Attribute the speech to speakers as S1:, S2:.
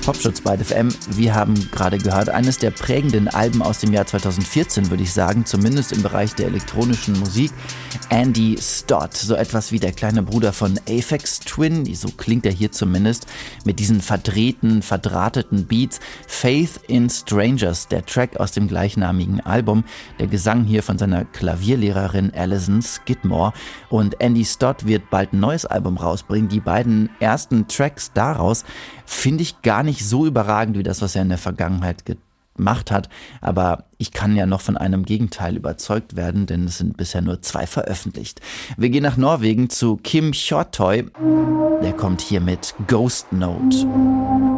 S1: Popschutz bei FM. Wir haben gerade gehört, eines der prägenden Alben aus dem Jahr 2014, würde ich sagen, zumindest im Bereich der elektronischen Musik. Andy Stott, so etwas wie der kleine Bruder von Aphex Twin, so klingt er hier zumindest, mit diesen verdrehten, verdrahteten Beats. Faith in Strangers, der Track aus dem gleichnamigen Album, der Gesang hier von seiner Klavierlehrerin Alison Skidmore. Und Andy Stott wird bald ein neues Album rausbringen. Die beiden ersten Tracks daraus finde ich gar nicht so überragend wie das, was er in der Vergangenheit gemacht hat. Aber ich kann ja noch von einem Gegenteil überzeugt werden, denn es sind bisher nur 2 veröffentlicht. Wir gehen nach Norwegen zu Kim Hjortøy. Der kommt hier mit Ghost Note.